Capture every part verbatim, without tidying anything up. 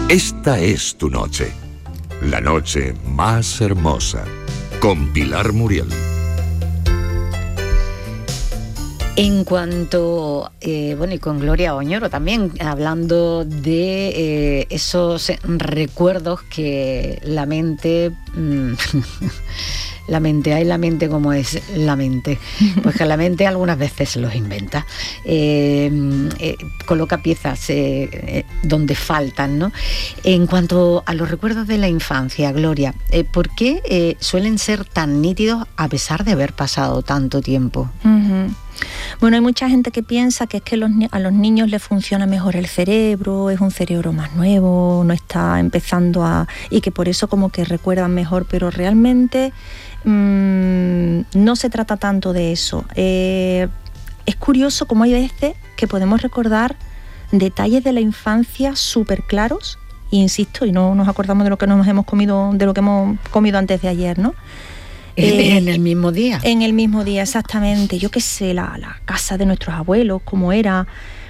Esta es tu noche, la noche más hermosa, con Pilar Muriel. En cuanto, eh, bueno, y con Gloria Oñoro también, hablando de eh, esos recuerdos que la mente... Mmm, la mente, hay la mente como es la mente, pues que la mente algunas veces los inventa, eh, eh, coloca piezas eh, eh, donde faltan, ¿no? En cuanto a los recuerdos de la infancia, Gloria, eh, ¿por qué eh, suelen ser tan nítidos a pesar de haber pasado tanto tiempo? Uh-huh. Bueno, hay mucha gente que piensa que es que los, a los niños les funciona mejor el cerebro, es un cerebro más nuevo, no está empezando a... y que por eso como que recuerdan mejor, pero realmente mmm, no se trata tanto de eso. Eh, es curioso cómo hay veces que podemos recordar detalles de la infancia súper claros, e insisto, y no nos acordamos de lo que nos hemos comido, de lo que hemos comido antes de ayer, ¿no? Eh, en el mismo día. En el mismo día, exactamente. Yo qué sé, la, la casa de nuestros abuelos, cómo era,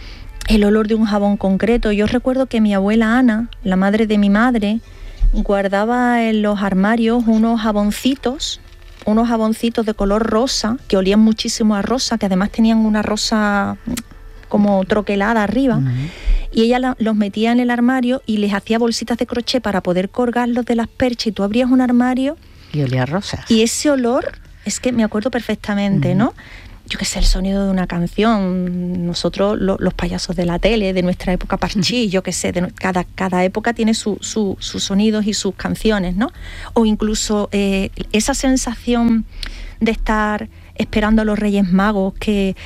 el olor de un jabón concreto. Yo recuerdo que mi abuela Ana, la madre de mi madre, guardaba en los armarios unos jaboncitos, unos jaboncitos de color rosa, que olían muchísimo a rosa, que además tenían una rosa como troquelada arriba. Uh-huh. Y ella la, los metía en el armario y les hacía bolsitas de crochet para poder colgarlos de las perchas. Y tú abrías un armario... y olía a rosas. Y ese olor, es que me acuerdo perfectamente, uh-huh. ¿no? Yo qué sé, el sonido de una canción, nosotros lo, los payasos de la tele, de nuestra época Parchís, uh-huh. yo qué sé, de, cada, cada época tiene su, su, sus sonidos y sus canciones, ¿no? O incluso eh, esa sensación de estar esperando a los Reyes Magos, que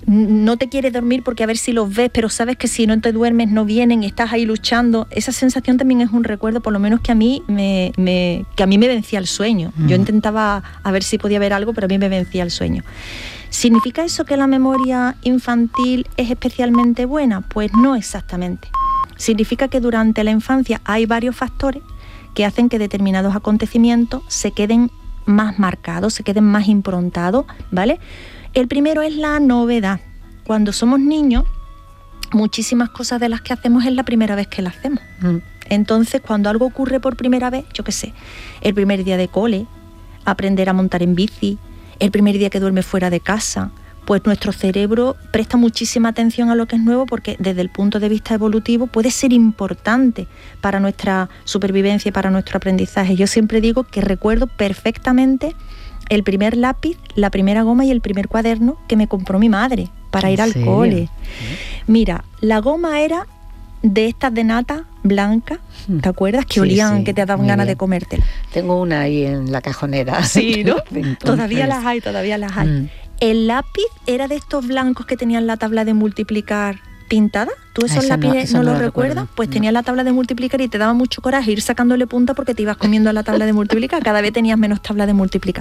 no te quieres dormir porque a ver si los ves, pero sabes que si no te duermes no vienen y estás ahí luchando. Esa sensación también es un recuerdo, por lo menos que a mí me, me, que a mí me vencía el sueño. Mm. Yo intentaba a ver si podía ver algo, pero a mí me vencía el sueño. ¿Significa eso que la memoria infantil es especialmente buena? Pues no exactamente. Significa que durante la infancia hay varios factores que hacen que determinados acontecimientos se queden más marcados, se queden más improntados, ¿vale? El primero es la novedad. Cuando somos niños, muchísimas cosas de las que hacemos es la primera vez que las hacemos. Mm. Entonces, cuando algo ocurre por primera vez, yo qué sé, el primer día de cole, aprender a montar en bici, el primer día que duerme fuera de casa, pues nuestro cerebro presta muchísima atención a lo que es nuevo porque desde el punto de vista evolutivo puede ser importante para nuestra supervivencia y para nuestro aprendizaje. Yo siempre digo que recuerdo perfectamente el primer lápiz, la primera goma y el primer cuaderno que me compró mi madre para ir al serio? cole. Mira, la goma era de estas de nata blanca, ¿te acuerdas? Que sí, olían, sí, que te daban ganas bien de comértela. Tengo una ahí en la cajonera. Sí, ¿no? Todavía las hay, todavía las hay. Mm. El lápiz era de estos blancos que tenían la tabla de multiplicar pintada. ¿Tú esos eso lápices no, no, no los lo recuerdas? Recuerdo. Pues no. tenías la tabla de multiplicar y te daba mucho coraje ir sacándole punta porque te ibas comiendo la tabla de multiplicar. Cada vez tenías menos tabla de multiplicar.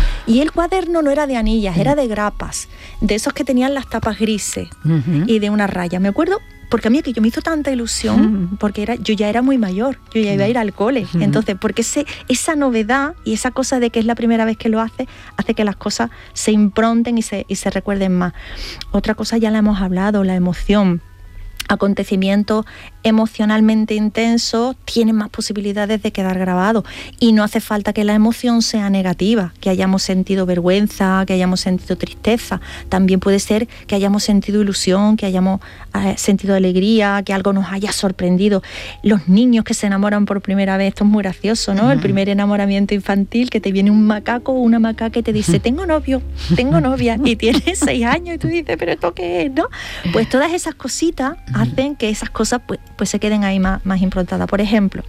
Y el cuaderno no era de anillas, era de grapas, de esos que tenían las tapas grises uh-huh. y de una raya. Me acuerdo, porque a mí aquello me hizo tanta ilusión, uh-huh. porque era, yo ya era muy mayor, yo ya iba a ir al cole. Uh-huh. Entonces, porque ese, esa novedad y esa cosa de que es la primera vez que lo hace, hace que las cosas se impronten y se, y se recuerden más. Otra cosa ya la hemos hablado, la emoción. Acontecimientos emocionalmente intensos tienen más posibilidades de quedar grabados y no hace falta que la emoción sea negativa, que hayamos sentido vergüenza, que hayamos sentido tristeza. También puede ser que hayamos sentido ilusión, que hayamos eh, sentido alegría, que algo nos haya sorprendido. Los niños que se enamoran por primera vez, esto es muy gracioso, ¿no? Uh-huh. El primer enamoramiento infantil, que te viene un macaco o una macaca y te dice, tengo novio, tengo novia, y tienes seis años y tú dices, ¿pero esto qué es, no? Pues todas esas cositas hacen que esas cosas pues, pues se queden ahí más, más improntadas. Por ejemplo,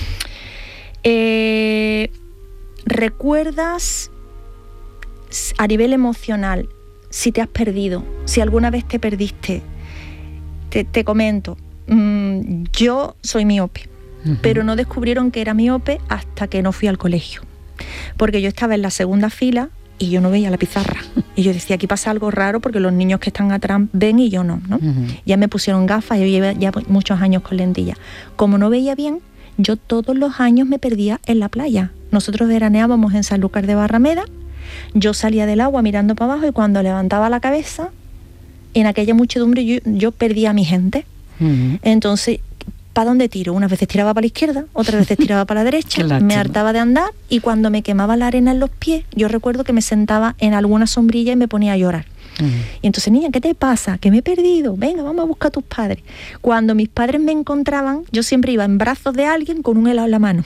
eh, ¿recuerdas a nivel emocional si te has perdido? Si alguna vez te perdiste, te, te comento, mmm, yo soy miope, uh-huh. pero no descubrieron que era miope hasta que no fui al colegio, porque yo estaba en la segunda fila y yo no veía la pizarra. Y yo decía, aquí pasa algo raro porque los niños que están atrás ven y yo no, ¿no? Uh-huh. Ya me pusieron gafas, yo llevo ya muchos años con lentillas. Como no veía bien, yo todos los años me perdía en la playa. Nosotros veraneábamos en Sanlúcar de Barrameda, yo salía del agua mirando para abajo y cuando levantaba la cabeza, en aquella muchedumbre yo, yo perdía a mi gente. Uh-huh. Entonces, ¿para dónde tiro? Unas veces tiraba para la izquierda, otras veces tiraba para la derecha, me hartaba de andar, y cuando me quemaba la arena en los pies, yo recuerdo que me sentaba en alguna sombrilla y me ponía a llorar. Uh-huh. Y entonces, niña, ¿qué te pasa? Que me he perdido, venga, vamos a buscar a tus padres. Cuando mis padres me encontraban, yo siempre iba en brazos de alguien con un helado en la mano.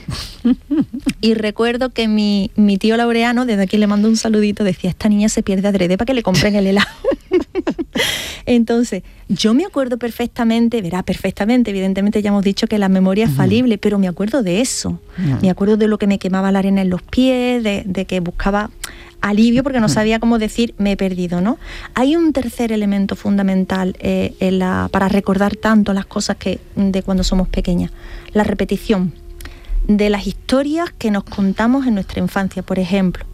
Y recuerdo que mi, mi tío Laureano, desde aquí le mando un saludito, decía, esta niña se pierde adrede para que le compren el helado. Entonces, yo me acuerdo perfectamente, verá, perfectamente, evidentemente ya hemos dicho que la memoria es uh-huh. falible, pero me acuerdo de eso. Uh-huh. Me acuerdo de lo que me quemaba la arena en los pies, de, de que buscaba alivio porque no sabía cómo decir me he perdido, ¿no? Hay un tercer elemento fundamental eh, en la, para recordar tanto las cosas que de cuando somos pequeñas, la repetición de las historias que nos contamos en nuestra infancia. Por ejemplo,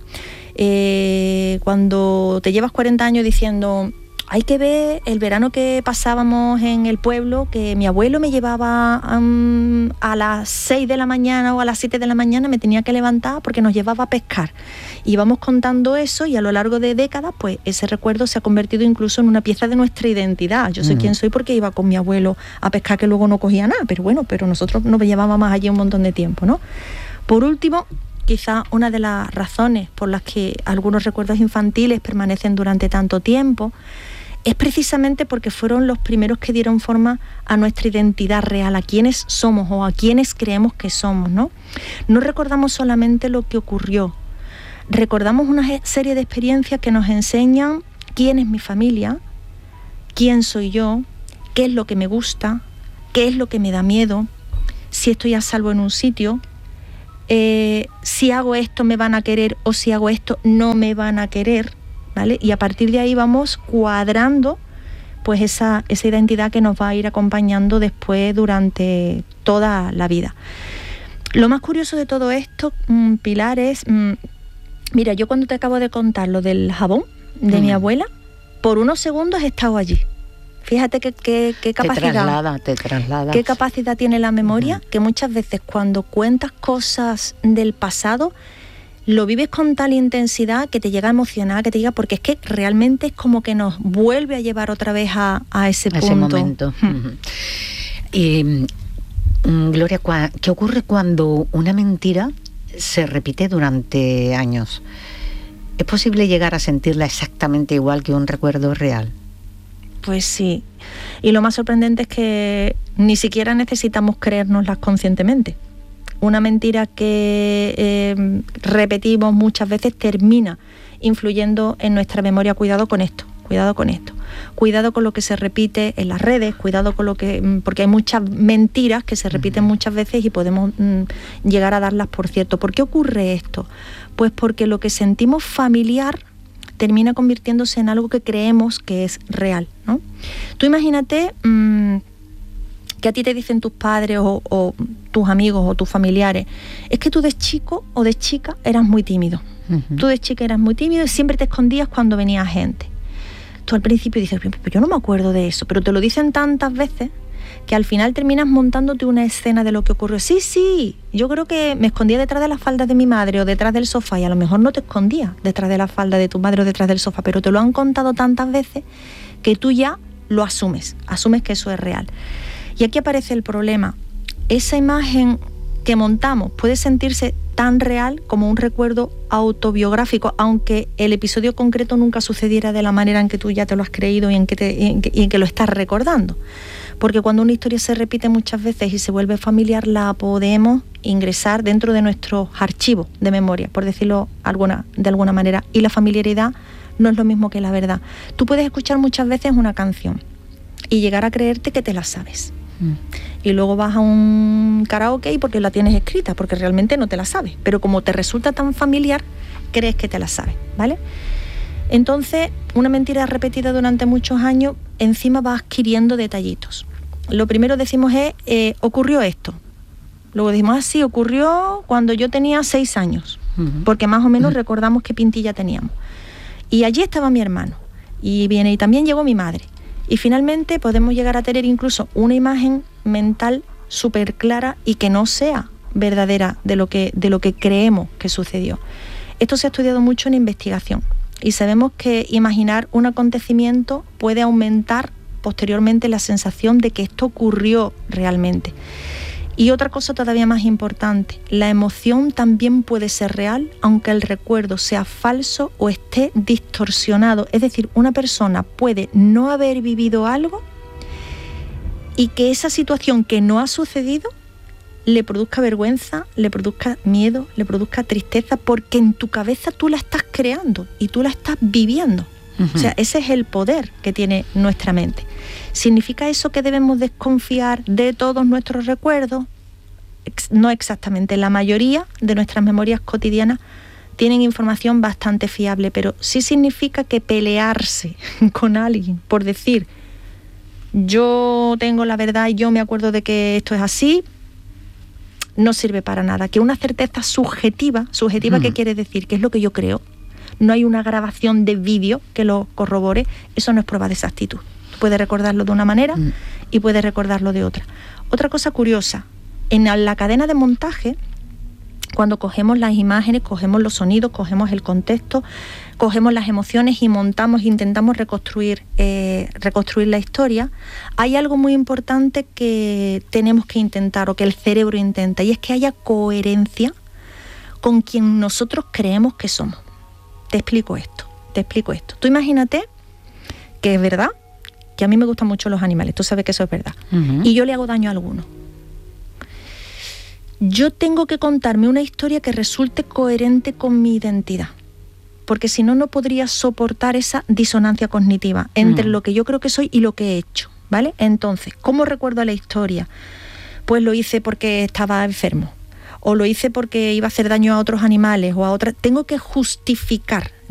eh, cuando te llevas cuarenta años diciendo, hay que ver el verano que pasábamos en el pueblo, que mi abuelo me llevaba um, a las seis de la mañana o a las siete de la mañana, me tenía que levantar porque nos llevaba a pescar. Y vamos contando eso, y a lo largo de décadas, pues ese recuerdo se ha convertido incluso en una pieza de nuestra identidad. Yo soy mm. quien soy porque iba con mi abuelo a pescar, que luego no cogía nada, pero bueno, pero nosotros nos llevábamos allí un montón de tiempo, ¿no? Por último, quizá una de las razones por las que algunos recuerdos infantiles permanecen durante tanto tiempo es precisamente porque fueron los primeros que dieron forma a nuestra identidad real, a quienes somos o a quienes creemos que somos, ¿no? No recordamos solamente lo que ocurrió, recordamos una serie de experiencias que nos enseñan quién es mi familia, quién soy yo, qué es lo que me gusta, qué es lo que me da miedo, si estoy a salvo en un sitio, eh, si hago esto me van a querer o si hago esto no me van a querer, ¿vale? Y a partir de ahí vamos cuadrando pues esa, esa identidad que nos va a ir acompañando después durante toda la vida. Lo más curioso de todo esto, mmm, Pilar, es... Mmm, mira, yo cuando te acabo de contar lo del jabón de mm. mi abuela, por unos segundos he estado allí. Fíjate qué, qué, qué capacidad... Te traslada, te traslada. Qué capacidad tiene la memoria, mm. que muchas veces cuando cuentas cosas del pasado, lo vives con tal intensidad que te llega a emocionar, que te llega, porque es que realmente es como que nos vuelve a llevar otra vez a, a ese a punto. Ese momento. Mm. Uh-huh. Y, Gloria, ¿qué ocurre cuando una mentira se repite durante años? ¿Es posible llegar a sentirla exactamente igual que un recuerdo real? Pues sí. Y lo más sorprendente es que ni siquiera necesitamos creérnoslas conscientemente. Una mentira que eh, repetimos muchas veces termina influyendo en nuestra memoria. Cuidado con esto, cuidado con esto. Cuidado con lo que se repite en las redes, cuidado con lo que... porque hay muchas mentiras que se repiten uh-huh. muchas veces y podemos mm, llegar a darlas por cierto. ¿Por qué ocurre esto? Pues porque lo que sentimos familiar termina convirtiéndose en algo que creemos que es real, ¿no? Tú imagínate... Mmm, que a ti te dicen tus padres o, o tus amigos o tus familiares, es que tú de chico o de chica eras muy tímido. Uh-huh. Tú de chica eras muy tímido y siempre te escondías cuando venía gente. Tú al principio dices, pues yo no me acuerdo de eso, pero te lo dicen tantas veces que al final terminas montándote una escena de lo que ocurrió. Sí, sí, yo creo que me escondía detrás de las faldas de mi madre o detrás del sofá, y a lo mejor no te escondías detrás de la falda de tu madre o detrás del sofá, pero te lo han contado tantas veces que tú ya lo asumes, asumes que eso es real. Y aquí aparece el problema. Esa imagen que montamos puede sentirse tan real como un recuerdo autobiográfico, aunque el episodio concreto nunca sucediera de la manera en que tú ya te lo has creído y en que, te, y en que, y en que lo estás recordando. Porque cuando una historia se repite muchas veces y se vuelve familiar, la podemos ingresar dentro de nuestros archivos de memoria, por decirlo alguna, de alguna manera. Y la familiaridad no es lo mismo que la verdad. Tú puedes escuchar muchas veces una canción y llegar a creerte que te la sabes. Y luego vas a un karaoke porque la tienes escrita, porque realmente no te la sabes, pero como te resulta tan familiar, crees que te la sabes, ¿vale? Entonces, una mentira repetida durante muchos años, encima va adquiriendo detallitos. Lo primero decimos es, eh, ocurrió esto. Luego decimos, ah, sí, ocurrió cuando yo tenía seis años, uh-huh. porque más o menos uh-huh. recordamos qué pintilla teníamos. Y allí estaba mi hermano, y viene y también llegó mi madre. Y finalmente podemos llegar a tener incluso una imagen mental súper clara y que no sea verdadera de lo que, de lo que creemos que sucedió. Esto se ha estudiado mucho en investigación y sabemos que imaginar un acontecimiento puede aumentar posteriormente la sensación de que esto ocurrió realmente. Y otra cosa todavía más importante, la emoción también puede ser real, aunque el recuerdo sea falso o esté distorsionado. Es decir, una persona puede no haber vivido algo y que esa situación que no ha sucedido le produzca vergüenza, le produzca miedo, le produzca tristeza, porque en tu cabeza tú la estás creando y tú la estás viviendo. Uh-huh. O sea, ese es el poder que tiene nuestra mente. ¿Significa eso que debemos desconfiar de todos nuestros recuerdos? No exactamente. La mayoría de nuestras memorias cotidianas tienen información bastante fiable, pero sí significa que pelearse con alguien por decir yo tengo la verdad y yo me acuerdo de que esto es así, no sirve para nada. Que una certeza subjetiva, subjetiva mm. ¿qué quiere decir? Que es lo que yo creo. No hay una grabación de vídeo que lo corrobore, eso no es prueba de exactitud. Tú puedes recordarlo de una manera mm. y puedes recordarlo de otra. Otra cosa curiosa, en la cadena de montaje, cuando cogemos las imágenes, cogemos los sonidos, cogemos el contexto, cogemos las emociones y montamos, intentamos reconstruir, eh, reconstruir la historia, hay algo muy importante que tenemos que intentar, o que el cerebro intenta, y es que haya coherencia con quien nosotros creemos que somos. Te explico esto, te explico esto. Tú imagínate que es verdad, que a mí me gustan mucho los animales, tú sabes que eso es verdad, uh-huh. y yo le hago daño a alguno. Yo tengo que contarme una historia que resulte coherente con mi identidad, porque si no, no podría soportar esa disonancia cognitiva entre mm. lo que yo creo que soy y lo que he hecho, ¿vale? Entonces, ¿cómo recuerdo la historia? Pues lo hice porque estaba enfermo, o lo hice porque iba a hacer daño a otros animales o a otras. Tengo que justificar